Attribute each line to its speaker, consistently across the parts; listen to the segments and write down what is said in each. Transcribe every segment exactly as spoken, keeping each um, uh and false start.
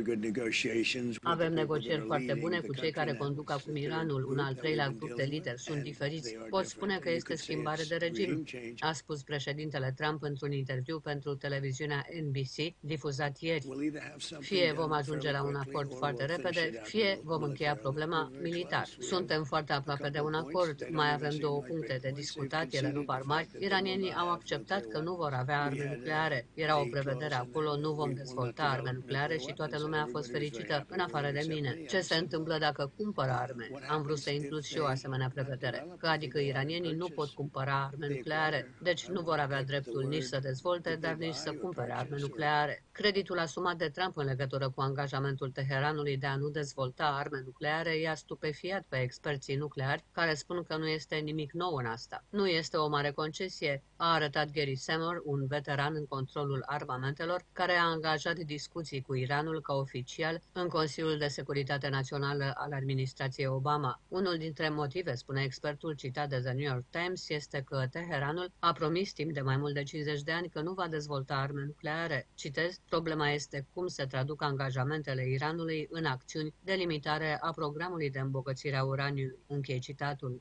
Speaker 1: Avem negocieri foarte bune cu cei care conduc acum Iranul. Un al treilea grup de lideri sunt diferiți. Pot spune că este schimbare de regim, a spus președintele Trump într-un interviu pentru televiziunea N B C, difuzat ieri. Fie vom ajunge la un acord foarte repede, fie vom încheia problema militar. Suntem foarte aproape de un acord. Mai avem două puncte de discutat, ele nu par mari. Iranienii au acceptat că nu vor avea arme nucleare. Era o prevedere acolo, nu vom dezvolta arme nucleare și toată lumea a fost fericită, în afară de mine. Ce se întâmplă dacă cumpără arme? Am vrut să includ și eu asemenea prevedere, că adică iranienii nu pot cumpăra arme nucleare, deci nu vor avea dreptul nici să dezvolte, dar nici să cumpere arme nucleare. Creditul asumat de Trump în legătură cu angajamentul Teheranului de a nu dezvolta arme nucleare i-a stupefiat pe experții nucleari, care spun că nu este nimic nou în asta. Nu este o mare concesie, a arătat Gary Samore, un veteran în controlul armamentelor, care a angajat discuții cu Iranul ca oficial în Consiliul de Securitate Națională al administrației Obama. Unul dintre motive, spune expertul citat de The New York Times, este că Teheranul a promis timp de mai mult de cincizeci de ani că nu va dezvolta arme nucleare. Citez, problema este cum se traduc angajamentele Iranului în acțiuni de limitare a programului de îmbogățire a uraniului. Închei citatul.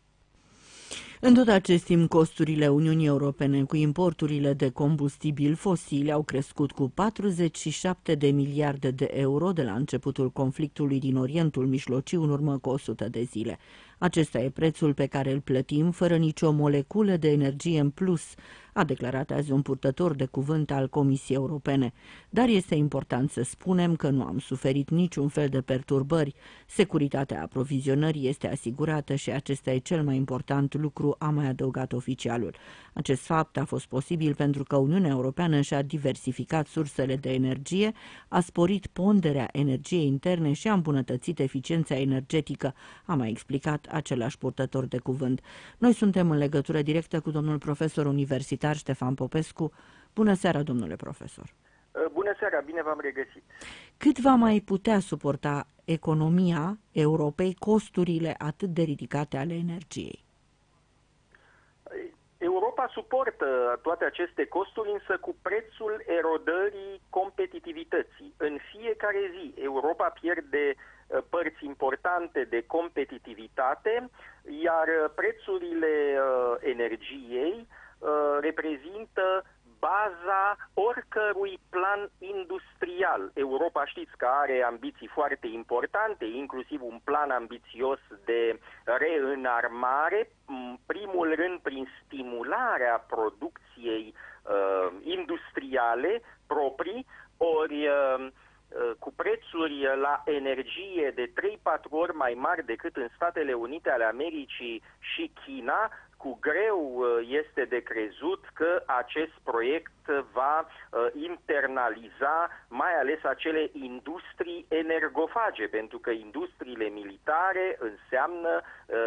Speaker 2: În tot acest timp, costurile Uniunii Europene cu importurile de combustibil fosili au crescut cu patruzeci și șapte de miliarde de euro de la începutul conflictului din Orientul Mijlociu în urmă cu o sută de zile. Acesta e prețul pe care îl plătim fără nicio moleculă de energie în plus, a declarat azi un purtător de cuvânt al Comisiei Europene. Dar este important să spunem că nu am suferit niciun fel de perturbări. Securitatea aprovizionării este asigurată și acesta e cel mai important lucru, a mai adăugat oficialul. Acest fapt a fost posibil pentru că Uniunea Europeană și-a diversificat sursele de energie, a sporit ponderea energiei interne și a îmbunătățit eficiența energetică, a mai explicat același purtător de cuvânt. Noi suntem în legătură directă cu domnul profesor universitar Ștefan Popescu. Bună seara, domnule profesor!
Speaker 3: Bună seara, bine v-am regăsit!
Speaker 2: Cât va mai putea suporta economia Europei costurile atât de ridicate ale energiei?
Speaker 3: Europa suportă toate aceste costuri, însă cu prețul erodării competitivității. În fiecare zi, Europa pierde părți importante de competitivitate, iar prețurile energiei reprezintă baza oricărui plan industrial. Europa, știți că are ambiții foarte importante, inclusiv un plan ambițios de reînarmare, în primul rând prin stimularea producției uh, industriale proprii, ori uh, cu prețuri la energie de trei patru ori mai mari decât în Statele Unite ale Americii și China, cu greu este de crezut că acest proiect va internaliza mai ales acele industrii energofage, pentru că industriile militare înseamnă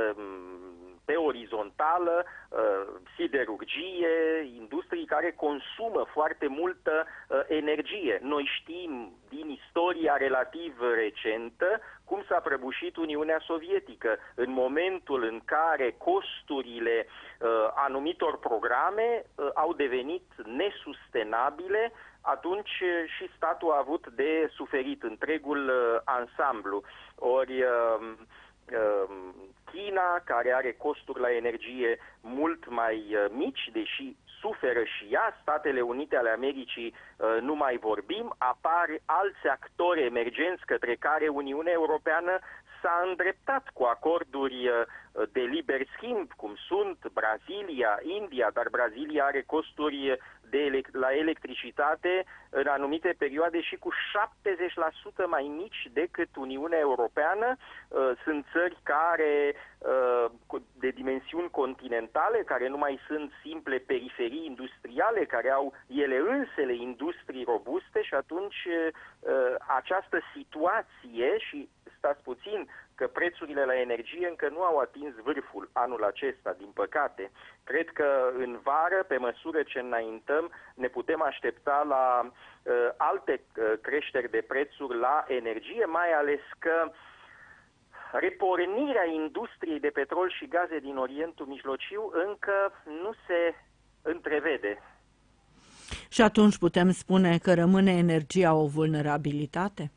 Speaker 3: pe orizontală siderurgie, industrii care consumă foarte multă energie. Noi știm din istoria relativ recentă cum s-a prăbușit Uniunea Sovietică. În momentul în care costurile uh, anumitor programe uh, au devenit nesustenabile, atunci și statul a avut de suferit întregul uh, ansamblu. Ori uh, uh, China, care are costuri la energie mult mai uh, mici, deși suferă și ea, Statele Unite ale Americii uh, nu mai vorbim, apar alți actori emergenți către care Uniunea Europeană s-a îndreptat cu acorduri uh, de liber schimb, cum sunt Brazilia, India, dar Brazilia are costuri de elect- la electricitate în anumite perioade și cu șaptezeci la sută mai mici decât Uniunea Europeană. Uh, sunt țări care uh, de dimensiuni continentale, care nu mai sunt simple periferii industriale, care au ele însele industrii robuste și atunci uh, această situație, și stați puțin că prețurile la energie încă nu au atins vârful anul acesta, din păcate. Cred că în vară, pe măsură ce înaintăm, ne putem aștepta la uh, alte uh, creșteri de prețuri la energie, mai ales că repornirea industriei de petrol și gaze din Orientul Mijlociu încă nu se întrevede.
Speaker 2: Și atunci putem spune că rămâne energia o vulnerabilitate?